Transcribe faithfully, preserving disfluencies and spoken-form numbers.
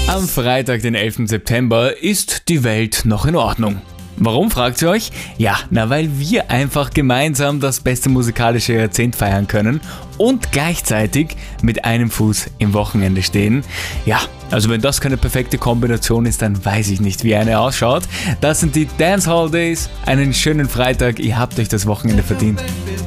Am Freitag, den elften September, ist die Welt noch in Ordnung. Warum, fragt ihr euch? Ja, na weil wir einfach gemeinsam das beste musikalische Jahrzehnt feiern können und gleichzeitig mit einem Fuß im Wochenende stehen. Ja, also wenn das keine perfekte Kombination ist, dann weiß ich nicht, wie eine ausschaut. Das sind die Dance Hall Days. Einen schönen Freitag, ihr habt euch das Wochenende verdient.